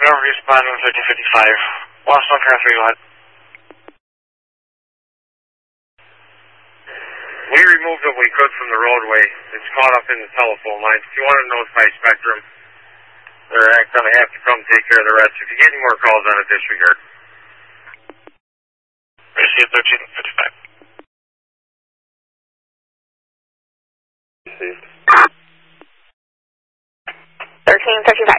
Remember, responding 1355. Washington Traffic, go ahead. We removed what we could from the roadway. It's caught up in the telephone lines. If you want to notify Spectrum, they're going to have to come take care of the rest. If you get any more calls on it, disregard. Receive 1355. Received. 1355